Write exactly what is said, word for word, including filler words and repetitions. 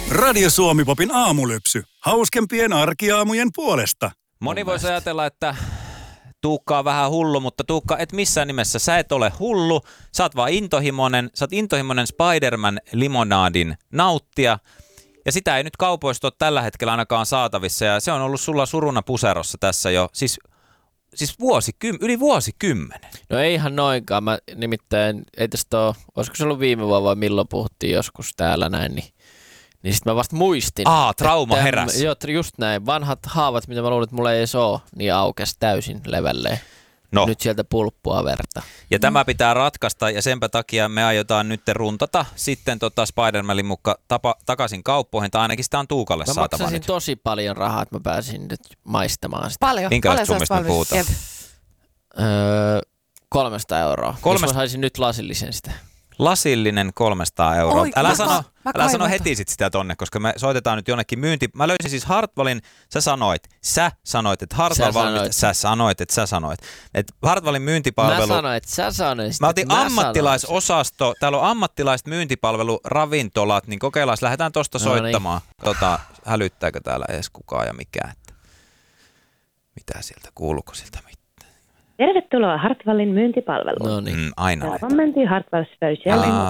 Radio Suomi-popin aamulypsy. Hauskempien arkiaamujen puolesta. Moni voisi ajatella, että Tuukka on vähän hullu, mutta Tuukka, et missään nimessä. Sä et ole hullu, sä oot vaan intohimoinen. Sä oot intohimoinen Spider-Man limonaadin nauttija. Ja sitä ei nyt kaupoista ole tällä hetkellä ainakaan saatavissa. Ja se on ollut sulla suruna puserossa tässä jo, siis, siis vuosikym, yli vuosikymmenen. No ei ihan noinkaan. Mä nimittäin, ei tästä ole, olisiko se ollut viime vuonna vai milloin puhuttiin joskus täällä näin, niin Niin sit mä vasta muistin. Aa, trauma että, heräsi. Joo, just näin. Vanhat haavat, mitä mä luulin, että mulla ei edes ole, niin aukesi täysin levälleen. No. Nyt sieltä pulppua verta. Ja mm. tämä pitää ratkaista ja senpä takia me aiotaan nyt runtata sitten tota Spider-Manin mukaan tapa, takaisin kauppoihin, tai ainakin sitä on Tuukalle mä saatava maksasin nyt. tosi paljon rahaa, että mä pääsin nyt maistamaan sitä. Paljon. Minkälaista summista me puhutaan? Öö, kolmesataa euroa. Kolmesta... Jos mä saisin nyt lasillisen sitä. Lasillinen kolmesataa euroa. Oi, älä mä sano, mä älä sano kaivan heti sit sitä tonne, koska me soitetaan nyt jonnekin myynti. Mä löysin siis Hartwallin, sä sanoit, sä sanoit, että Hartwall valmistaa, sä sanoit, että sä sanoit. Että Hartwallin myyntipalvelu. Mä sanoin, että sä sanoit. Mä otin ammattilaisosasto, täällä on ammattilaiset myyntipalvelu, ravintolat, niin kokeillaan, lähdetään tosta no soittamaan. Niin. Tota, hälyttääkö täällä edes kukaan ja mikä, että mitä sieltä, kuuluuko siltä mitään? Tervetuloa Hartwallin myyntipalveluun. No niin. Mm, aina. Välkommen till Hartwalls försäljning.